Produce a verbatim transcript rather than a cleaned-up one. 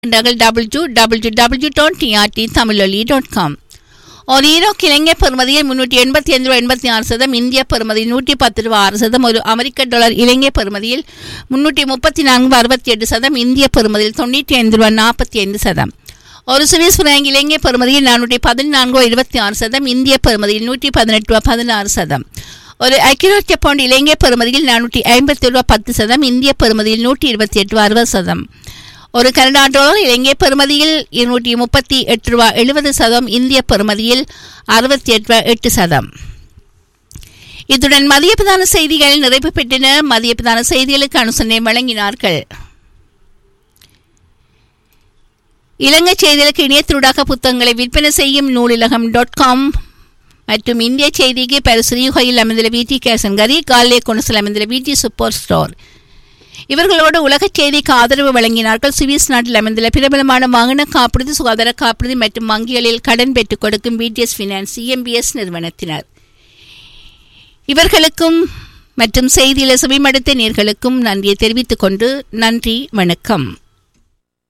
W W W dot TRT தமிழொலி dot com. ஒரு ஈரோ இலங்கை பெறுமதியில் முன்னூற்றி எண்பத்தி ஐந்து ரூபா எண்பத்தி ஆறு சதம், இந்திய பெறுமதியில் நூற்றி பத்து ரூபா ஆறு சதம். ஒரு அமெரிக்க டாலர் இலங்கை பெறுமதியில் முன்னூற்றி முப்பத்தி நான்கு ரூபா அறுபத்தி எட்டு சதம், இந்திய பெறுமதியில் தொண்ணூற்றி ஐந்து ரூபா நாற்பத்தி ஐந்து சதம். ஒரு சுவிஸ் பிராங்க் இலங்கை பெறுமதியில் நானூற்றி பதினான்கு ரூபா இருபத்தி ஆறு சதம், இந்திய பெறுமதியில் நூற்றி பதினெட்டு ரூபா பதினாறு சதம். ஒரு ஐக்கிய பவுண்ட் இலங்கை பெறுமதியில் நானூற்றி ஐம்பத்தி ரூபா பத்து சதம், இந்திய பெறுமதியில் நூற்றி இருபத்தி எட்டு ரூபா அறுபது சதம். ஒரு கனடா டாலர் இலங்கை பெறுமதியில் இருநூற்றி முப்பத்தி எட்டு ரூபா எழுபது சதம், இந்திய பெறுமதியில் அறுபத்தி எட்டு ரூபா எட்டு சதம். இத்துடன் மதிய பிரதான செய்திகள் நிறைவு பெற்றன. மதிய பிரதான செய்திகளுக்கு அனுசரணை வழங்கினார்கள். இலங்கை செய்திகளுக்கு இணையத்தினூடாக புத்தகங்களை விற்பனை செய்யும் நூலிலகம் டாட் காம் மற்றும் இந்திய செய்திக்கு பரிசுகையில் அமைந்துள்ள விடி கேசன் கரி காலே கொனசில் அமைந்துள்ள விடி சூப்பர் ஸ்டோர். இவர்களோடு உலக செய்திக்கு ஆதரவு வழங்கினார்கள். சுவிஸ் நாட்டில் அமைந்துள்ள பிரபலமான வாகன காப்புறுதி, சுகாதார காப்புறுதி மற்றும் வங்கிகளில் கடன் பெற்றுக் கொடுக்கும் பிடிஎஸ் ஃபினான்ஸ் இஎம்பிஎஸ் நிறுவனத்தினர். இவர்களுக்கும் மற்றும் செய்தியில செவிமடுத்த நேர்களுக்கும் நன்றியை தெரிவித்துக் கொண்டு நன்றி, வணக்கம்.